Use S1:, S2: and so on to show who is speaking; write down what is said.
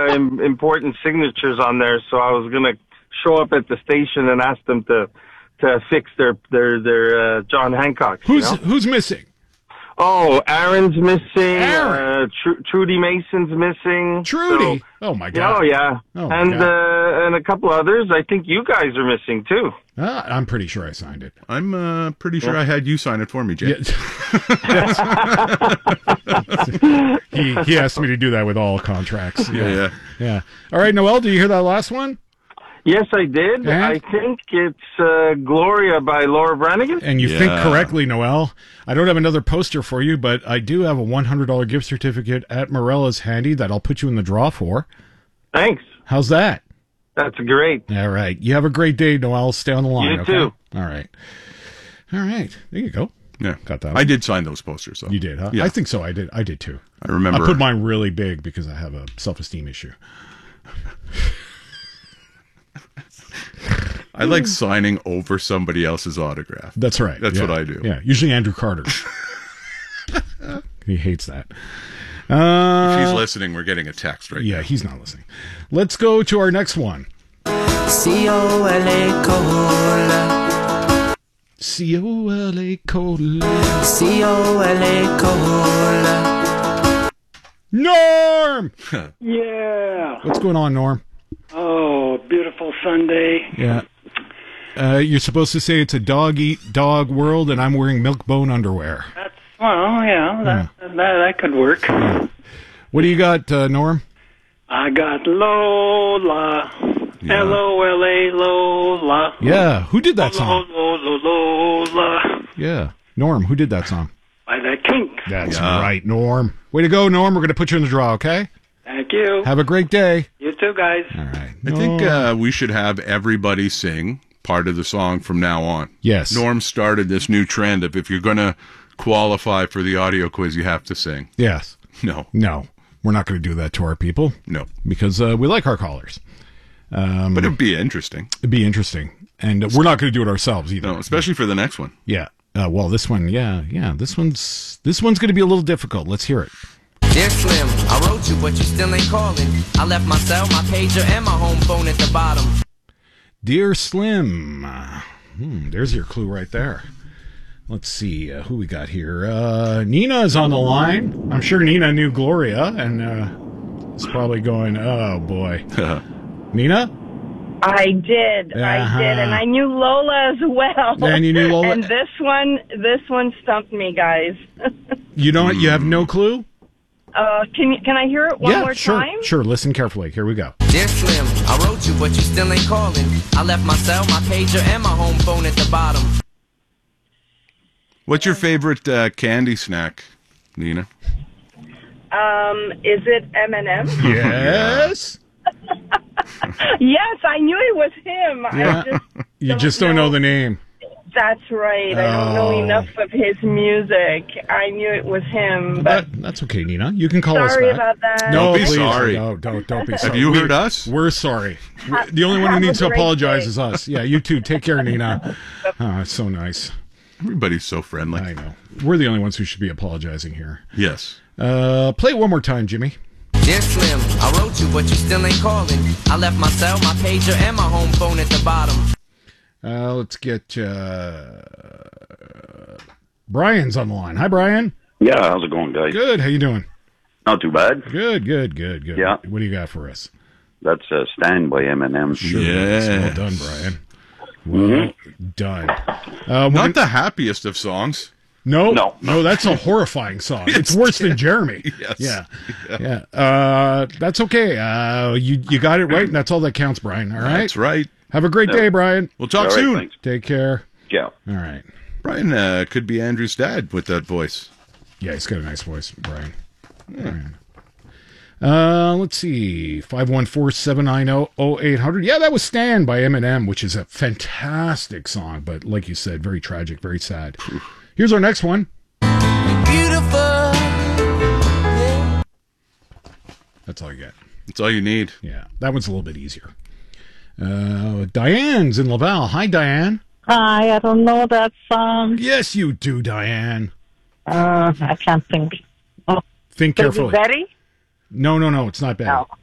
S1: important signatures on there, so I was gonna show up at the station and ask them to fix their John Hancock.
S2: Who's missing?
S1: Oh, Aaron's missing.
S2: Aaron.
S1: Trudy Mason's missing.
S2: Trudy.
S1: So,
S2: oh my God.
S1: Oh yeah.
S2: Oh,
S1: and a couple others. I think you guys are missing too.
S2: I'm pretty sure I signed it.
S3: I'm pretty sure I had you sign it for me, Jay.
S2: Yeah. He asked me to do that with all contracts.
S3: Yeah.
S2: All right, Noel, do you hear that last one?
S1: Yes, I did.
S2: And?
S1: I think it's Gloria by Laura Branigan.
S2: And you think correctly, Noel. I don't have another poster for you, but I do have a $100 gift certificate at Morella's handy that I'll put you in the draw for.
S1: Thanks.
S2: How's that?
S1: That's great.
S2: All right. You have a great day, Noel. Stay on the line.
S1: You too.
S2: All right. There you go.
S3: Yeah.
S2: Got that one.
S3: I did sign those posters, though.
S2: You did, huh?
S3: Yeah.
S2: I think so. I did too.
S3: I remember.
S2: I put mine really big because I have a self-esteem issue.
S3: I like signing over somebody else's autograph.
S2: That's right.
S3: That's what I do.
S2: Yeah, usually Andrew Carter. He hates that.
S3: If he's listening, we're getting a text right now.
S2: Yeah, he's not listening. Let's go to our next one.
S4: C-O-L-A Cola.
S2: C-O-L-A Cola.
S4: C-O-L-A Cola.
S2: Norm!
S5: Yeah.
S2: What's going on, Norm?
S5: Oh, beautiful Sunday.
S2: Yeah. You're supposed to say it's a dog-eat-dog world, and I'm wearing milk-bone underwear.
S5: That could work.
S2: Yeah. What do you got, Norm?
S5: I got Lola. L-O-L-A, Lola.
S2: Yeah. Who did that song?
S5: Lola.
S2: Yeah. Norm, who did that song?
S5: By the Kinks.
S2: That's right, Norm. Way to go, Norm. We're going to put you in the draw, okay?
S5: Thank you.
S2: Have a great day.
S5: You too, guys.
S2: All right.
S3: I think we should have everybody sing part of the song from now on.
S2: Yes.
S3: Norm started this new trend of if you're going to qualify for the audio quiz, you have to sing.
S2: Yes.
S3: No.
S2: We're not going to do that to our people.
S3: No.
S2: Because we like our callers.
S3: But it'd be interesting.
S2: It'd be interesting. And we're not going to do it ourselves either.
S3: No, especially for the next one.
S2: Yeah. Well, this one, this one's going to be a little difficult. Let's hear it.
S4: Dear Slim, I wrote you, but you still ain't calling. I left my cell, my pager, and my home phone at the bottom.
S2: Dear Slim. There's your clue right there. Let's see who we got here. Nina is on the line. I'm sure Nina knew Gloria, and is probably going, oh, boy. Nina?
S6: I did, and I knew Lola as well.
S2: And you knew Lola?
S6: And this one stumped me, guys.
S2: You have no clue?
S6: Can I hear it one more time?
S2: Sure. Listen carefully. Here we go.
S4: Dear Slim, I wrote you, but you still ain't calling. I left my cell, my pager, and my home phone at the bottom.
S3: What's your favorite candy snack, Nina?
S6: Is it M&M?
S2: Yes.
S6: Yes, I knew it was him.
S2: Yeah. You just don't know the name.
S6: That's right. I don't know enough of his music. I knew it was him, but
S2: that's okay, Nina. You can call us back.
S6: Sorry about that.
S2: No,
S3: don't be
S2: please.
S3: sorry.
S2: No, don't be sorry.
S3: Have you heard us?
S2: We're sorry. The only one who needs to apologize is us. Yeah, you too. Take care, Nina. Oh, it's so nice.
S3: Everybody's so friendly.
S2: I know. We're the only ones who should be apologizing here.
S3: Yes.
S2: Play it one more time, Jimmy.
S4: Dear Slim, I wrote you, but you still ain't calling. I left my cell, my pager, and my home phone at the bottom.
S2: Let's get Brian's on the line. Hi, Brian.
S7: Yeah, how's it going, guys?
S2: Good. How you doing?
S7: Not too bad.
S2: Good.
S7: Yeah.
S2: What do you got for us?
S7: That's Stand by Eminem.
S2: Sure.
S3: Yes.
S2: Well done, Brian. Well done.
S3: Not the happiest of songs.
S2: No, that's a horrifying song. It's worse than Jeremy.
S3: Yes.
S2: Yeah. That's okay. You got it right, and that's all that counts, Brian. All right?
S3: That's right.
S2: Have a great day, Brian.
S3: We'll talk
S7: All right,
S3: soon.
S7: thanks.
S2: Take care.
S7: Yeah.
S2: All right.
S3: Brian could be Andrew's dad with that voice.
S2: Yeah, he's got a nice voice, Brian. Yeah. Let's see. 514-790-0800. Yeah, that was Stand by Eminem, which is a fantastic song, but like you said, very tragic, very sad. Here's our next one.
S4: Beautiful. Yeah.
S2: That's all you get.
S3: That's all you need.
S2: Yeah, that one's a little bit easier. Diane's in Laval. Hi, Diane.
S8: Hi, I don't know that song.
S2: Yes, you do, Diane.
S8: I can't think.
S2: Think
S8: Is it
S2: carefully.
S8: Betty?
S2: No, it's not Betty.
S8: No.